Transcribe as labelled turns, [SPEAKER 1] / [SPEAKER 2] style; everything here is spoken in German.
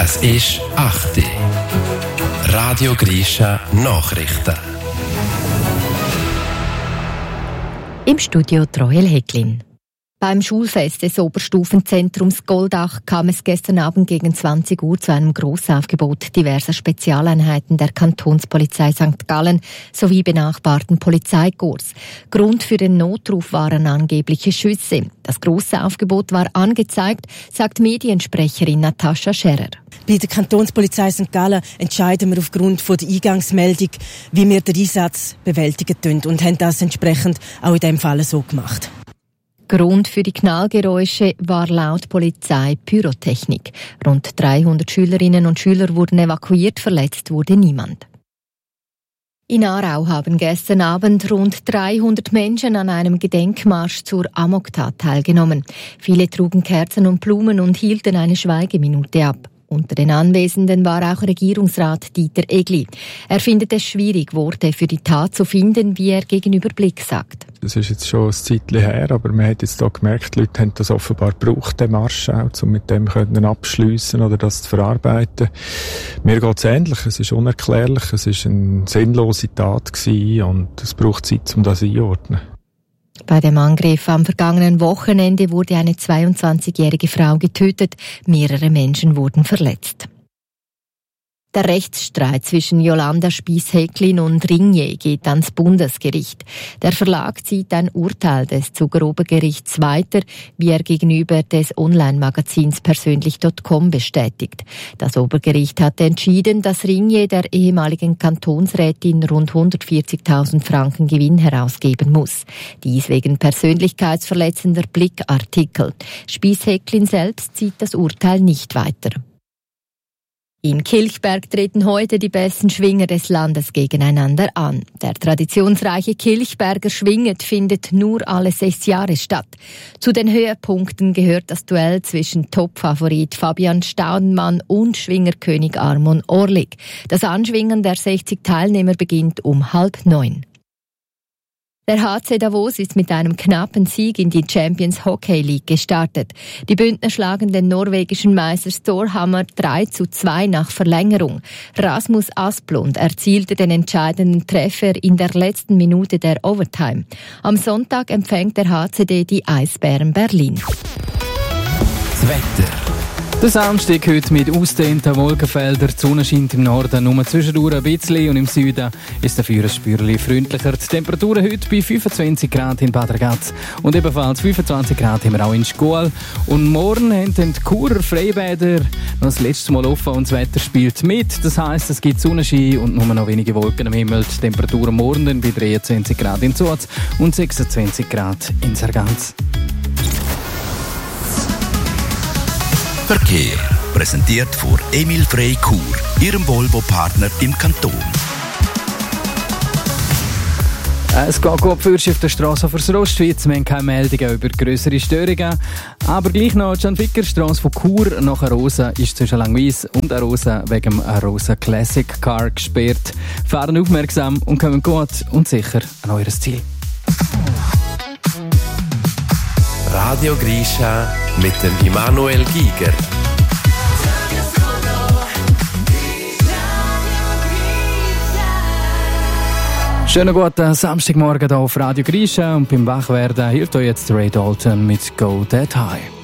[SPEAKER 1] Es ist 8 Uhr. Radio Grisha Nachrichten.
[SPEAKER 2] Im Studio Troel Hecklin. Beim Schulfest des Oberstufenzentrums Goldach kam es gestern Abend gegen 20 Uhr zu einem Grossaufgebot diverser Spezialeinheiten der Kantonspolizei St. Gallen sowie benachbarten Polizeikorps. Grund für den Notruf waren angebliche Schüsse. Das Grossaufgebot war angezeigt, sagt Mediensprecherin Natascha Scherer.
[SPEAKER 3] Bei der Kantonspolizei St. Gallen entscheiden wir aufgrund von der Eingangsmeldung, wie wir den Einsatz bewältigen und haben das entsprechend auch in diesem Fall so gemacht.
[SPEAKER 2] Grund für die Knallgeräusche war laut Polizei Pyrotechnik. Rund 300 Schülerinnen und Schüler wurden evakuiert, verletzt wurde niemand. In Aarau haben gestern Abend rund 300 Menschen an einem Gedenkmarsch zur Amoktat teilgenommen. Viele trugen Kerzen und Blumen und hielten eine Schweigeminute ab. Unter den Anwesenden war auch Regierungsrat Dieter Egli. Er findet es schwierig, Worte für die Tat zu finden, wie er gegenüber Blick sagt.
[SPEAKER 4] Das ist jetzt schon ein Zeitchen her, aber man hat jetzt hier gemerkt, die Leute haben das offenbar gebraucht, den Marsch auch, um mit dem abschliessen oder das zu verarbeiten. Mir geht es ähnlich, es ist unerklärlich, es ist eine sinnlose Tat gewesen und es braucht Zeit, um das einzuordnen.
[SPEAKER 2] Bei dem Angriff am vergangenen Wochenende wurde eine 22-jährige Frau getötet, mehrere Menschen wurden verletzt. Der Rechtsstreit zwischen Jolanda Spiess-Hecklin und Ringier geht ans Bundesgericht. Der Verlag zieht ein Urteil des Zuger Obergerichts weiter, wie er gegenüber des Online-Magazins persönlich.com bestätigt. Das Obergericht hatte entschieden, dass Ringier der ehemaligen Kantonsrätin rund 140.000 Franken Gewinn herausgeben muss. Dies wegen persönlichkeitsverletzender Blickartikel. Spiess-Hecklin selbst zieht das Urteil nicht weiter. In Kilchberg treten heute die besten Schwinger des Landes gegeneinander an. Der traditionsreiche Kilchberger Schwinget findet nur alle 6 Jahre statt. Zu den Höhepunkten gehört das Duell zwischen Topfavorit Fabian Staudenmann und Schwingerkönig Armon Orlik. Das Anschwingen der 60 Teilnehmer beginnt um 8:30. Der HC Davos ist mit einem knappen Sieg in die Champions Hockey League gestartet. Die Bündner schlagen den norwegischen Meister Storhamar 3:2 nach Verlängerung. Rasmus Asplund erzielte den entscheidenden Treffer in der letzten Minute der Overtime. Am Sonntag empfängt der HCD die Eisbären Berlin.
[SPEAKER 1] Das Wetter.
[SPEAKER 5] Der Samstag heute mit ausgedehnten Wolkenfeldern. Die Sonne scheint im Norden nur zwischendurch ein bisschen und im Süden ist dafür ein Spürchen freundlicher. Die Temperaturen heute bei 25 Grad in Bad Ragaz und ebenfalls 25 Grad haben wir auch in Schkual. Und morgen haben die Churer Freibäder noch das letzte Mal offen und das Wetter spielt mit. Das heisst, es gibt Sonnenschein und nur noch wenige Wolken am Himmel. Die Temperaturen morgen dann bei 23 Grad in Zuz und 26 Grad in Sargans.
[SPEAKER 6] Verkehr. Präsentiert von Emil Frey Chur, Ihrem Volvo-Partner im Kanton.
[SPEAKER 5] Es geht gut für auf der Straße fürs Rostschweiz. Wir haben keine Meldungen über grössere Störungen. Aber gleich noch die Schanficker-Straße von Chur nach Arosa ist zwischen Langwies und Arosa wegen dem Arosa Classic Car gesperrt. Fahren aufmerksam und kommen gut und sicher an euer Ziel.
[SPEAKER 1] Radio Grisha mit dem Immanuel Giger.
[SPEAKER 5] Schönen guten Samstagmorgen hier auf Radio Grisha und beim Wachwerden hilft euch jetzt Ray Dalton mit Go That High.